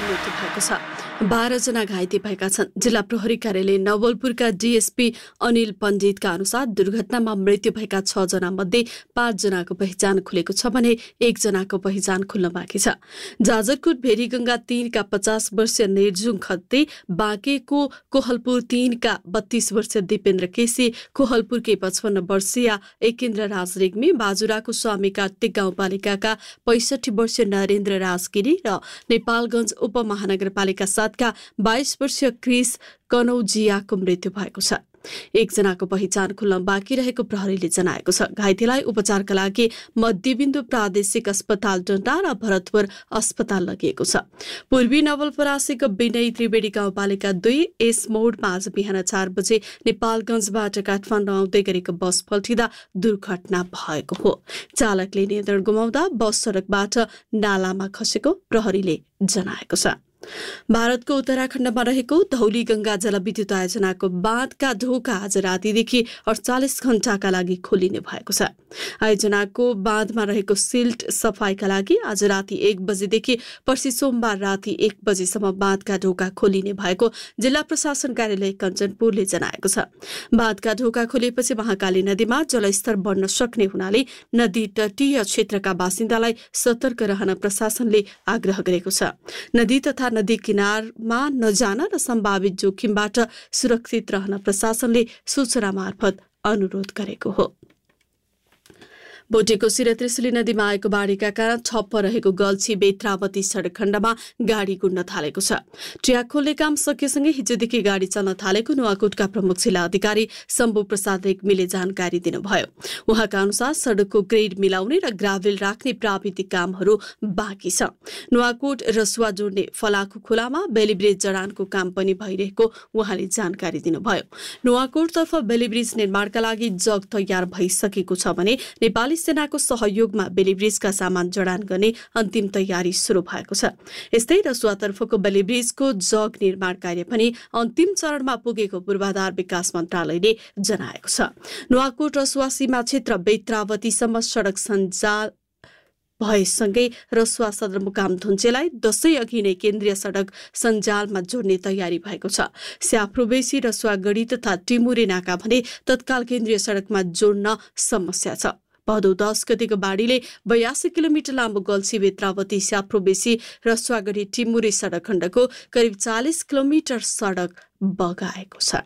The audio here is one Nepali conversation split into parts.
मृत्यु भएको छ। 12 जना घाइते भएका छन्। जिल्ला प्रहरी कार्यालय नवलपुरका डीएसपी अनिल पण्डितका अनुसार दुर्घटनामा मृत्यु भएका 6 जना मध्ये 5 जनाको पहिचान खुलेको छ भने 1 जनाको पहिचान खुल्न बाँकी छ। जाजरकोट भेरीगंगा 3 का 50 वर्षीय निर्जुङ खत्ते, बाँकेको कोहलपुर 3 का 32 वर्षीय दिपेन्द्र केसी, कोहलपुरकै 55 वर्षीय एकेन्द्र राज रेग्मी, बाजुराको स्वामी कार्तिक गाउँपालिकाका 65 वर्षीय नरेन्द्र राजगिरी र नेपालगञ्ज उपमहानगरपालिका 7 का 22 वर्षीय क्रिस कनौजियाको मृत्यु भएको छ। 1 जनाको पहिचान खुल्न बाँकी रहेको प्रहरीले जनाएको छ। घाइतेलाई उपचारका लागि मध्यबिन्दु प्रादेशिक अस्पताल डन्डा र भरतपुर अस्पताल लगिएको छ। पूर्वी नवलपरासीको विनय त्रिवेणी गाउँपालिका 2 एस मोडमा आज बिहान 4 बजे नेपालगञ्जबाट काठमाडौँ आउँदै गरेको बस पल्टिँदा दुर्घटना भएको हो। चालकले नियन्त्रण गुमाउँदा बस सडकबाट नालामा खसेको प्रहरीले जनाएको छ। भारतको उत्तराखण्डमा रहेको धौलीगंगा जलविद्युत आयोजनाको बाँधका ढोका आज रातिदेखि 48 घण्टाका लागि खोलिने भएको छ। आयोजनाको बाँधमा रहेको सिल्ट सफाईका लागि आज राति 1 बजेदेखि पर्सि सोमबार राति 1 बजेसम्म बाँधका ढोका खोलिने भएको जिल्ला प्रशासन कार्यालय कञ्चनपुरले जनाएको छ। बाँधका ढोका खोलिएपछि महाकाली नदीमा जलस्तर बढ्न सक्ने हुनाले नदी तटीय क्षेत्रका बासिन्दालाई सतर्क रहन प्रशासनले आग्रह गरेको छ। नदी तथा नदी किनारमा नजान र सम्भावित जोखिमबाट सुरक्षित रहन प्रशासनले सूचना मार्फत अनुरोध गरेको हो। बोटेकोसी र त्रिशुली नदीमा आएको बाढीका कारण ठप्प रहेको गल्छी बेत्रावती सडक खण्डमा गाडी गुड्न थालेको छ। ट्र्याक खोल्ने काम सकेसँगै हिजोदेखि गाडी चल्न थालेको नुवाकोटका प्रमुख जिल्ला अधिकारी शम्भु प्रसाद रेग्मीले जानकारी दिनुभयो। उहाँका अनुसार सडकको ग्रेड मिलाउने र ग्राभेल राख्ने प्राविधिक कामहरू बाँकी छ। नुवाकोट रसुवा जोड्ने फलाखु खोलामा बेलीब्रिज जडानको काम पनि भइरहेको उहाँले जानकारी दिनुभयो। नुवाकोटतर्फ बेलीब्रिज निर्माणका लागि जग तयार भइसकेको छ भने नेपाली सेनाको सहयोगमा बेलीब्रिजका सामान जडान गर्ने अन्तिम तयारी सुरु भएको छ। यस्तै रसुवातर्फको बेलीब्रिजको जग निर्माण कार्य पनि अन्तिम चरणमा पुगेको पूर्वाधार विकास मन्त्रालयले जनाएको छ। नुवाकोट रसुवा सीमा क्षेत्र बेत्रावतीसम्म सडक सञ्जाल भएसँगै रसुवा सदरमुकाम धुन्चेलाई दशैं अघि नै केन्द्रीय सडक सञ्जालमा जोड्ने तयारी भएको छ। स्याफ्रोबेसी रसुवागढी तथा टिमुरे नाका भने तत्काल केन्द्रीय सडकमा जोड्न समस्या छ। भदौ 10 गतिको बाढीले 82 किलोमिटर लामो गल्छी बेत्रावती स्याफ्रोबेसी रसुवागढी टिमुरे सडक खण्डको करिब 40 किलोमिटर सडक बगाएको छ।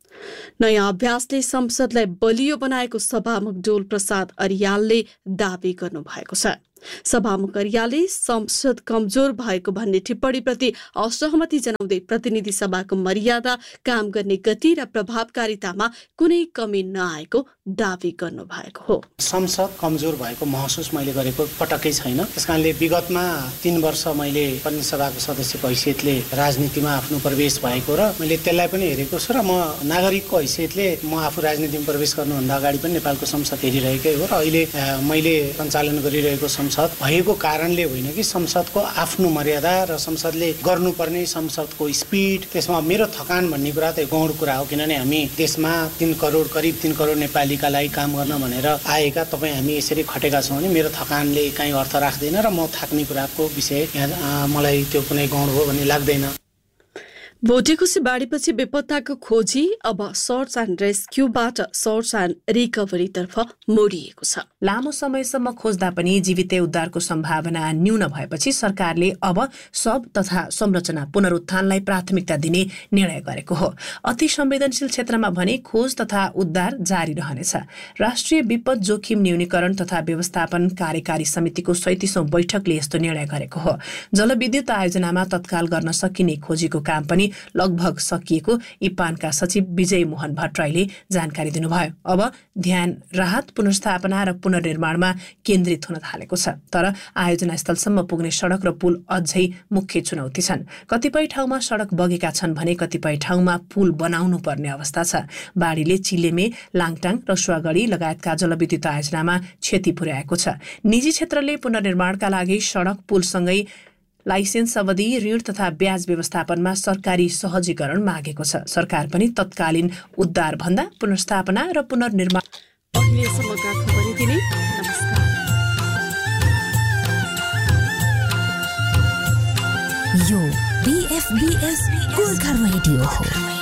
नयाँ अभ्यासले संसदलाई बलियो बनाएको सभामुख डोल प्रसाद अर्यालले दावी गर्नुभएको छ। सभामुख अर्यालले संसद कमजोर भएको भन्ने टिप्पणीप्रति असहमति जनाउँदै प्रतिनिधि सभाको मर्यादा, काम गर्ने गति र प्रभावकारितामा कुनै कमी नआएको दावी गर्नुभएको हो। संसद कमजोर भएको महसुस मैले गरेको पटक्कै छैन। त्यसकारणले विगतमा 3 वर्ष मैले प्रतिनिधि सभाको सदस्यको हैसियतले राजनीतिमा आफ्नो प्रवेश भएको र मैले त्यसलाई पनि हेरेको छु र म नागरिकको हैसियतले म आफू राजनीतिमा प्रवेश गर्नुभन्दा अगाडि पनि नेपालको संसद हेरिरहेकै हो र अहिले मैले सञ्चालन गरिरहेको संसद भएको कारणले होइन कि संसदको आफ्नो मर्यादा र संसदले गर्नुपर्ने संसदको स्पिड, त्यसमा मेरो थकान भन्ने कुरा त गौण कुरा हो। किनभने हामी देशमा करिब 3 करोड नेपालीका लागि काम गर्न भनेर आएका तपाईँ हामी यसरी खटेका छौँ भने मेरो थकानले कहीँ अर्थ राख्दैन र म थाक्ने कुराको विषय यहाँ मलाई त्यो कुनै गौण हो भन्ने लाग्दैन। भोटेकोसी बाढीपछि बेपत्ताको खोजी अब सर्च एन्ड रेस्क्युबाट सर्च एन्ड रिकभरीतर्फ मोडिएको छ। लामो समयसम्म खोज्दा पनि जीवितै उद्धारको सम्भावना न्यून भएपछि सरकारले अब शव तथा संरचना पुनरुत्थानलाई प्राथमिकता दिने निर्णय गरेको हो। अति संवेदनशील क्षेत्रमा भने खोज तथा उद्धार जारी रहनेछ। राष्ट्रिय विपद जोखिम न्यूनीकरण तथा व्यवस्थापन कार्यकारी समितिको 37औं बैठकले यस्तो निर्णय गरेको हो। जलविद्युत आयोजनामा तत्काल गर्न सकिने खोजीको काम पनि लगभग सकिएको इपानका सचिव विजय मोहन भट्टराईले जानकारी दिनुभयो। अब ध्यान राहत, पुनर्स्थापना र पुनर्निर्माणमा केन्द्रित हुन थालेको छ। तर आयोजना स्थलसम्म पुग्ने सडक र पुल अझै मुख्य चुनौती छन्। कतिपय ठाउँमा सडक बगेका छन् भने कतिपय ठाउँमा पुल बनाउनु पर्ने अवस्था छ। बाढीले चिलेमे, लाङटाङ, रसुवागढी लगायतका जलविद्युत आयोजनामा क्षति पुर्याएको छ। निजी क्षेत्रले पुनर्निर्माणका लागि सडक पुलसँगै लाइसेन्स अवधि, ऋण तथा ब्याज व्यवस्थापनमा सरकारी सहजीकरण मागेको छ। सरकार पनि तत्कालीन उद्धार भन्दा पुनर्स्थापना र पुनर्निर्माण। अहिलेसम्मका खबरी दिने। नमस्कार। यो BFBS गोर्खा रेडियो हो।